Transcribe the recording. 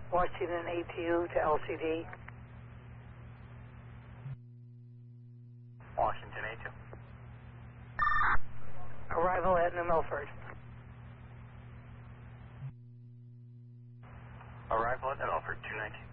Washington ATU to LCD. Washington A2. Arrival at New Milford. Arrival at New Milford, 219.